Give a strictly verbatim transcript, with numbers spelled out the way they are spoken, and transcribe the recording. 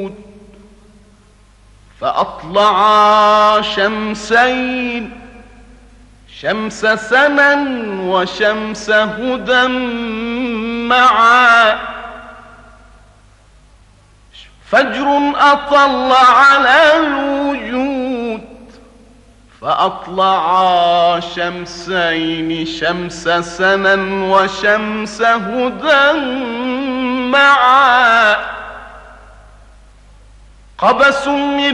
فأطلعا شمسين، شمس سنا وشمس هدى معا. فجر أطل على الوجود، فأطلعا شمسين، شمس سنا وشمس هدى معا. قبس من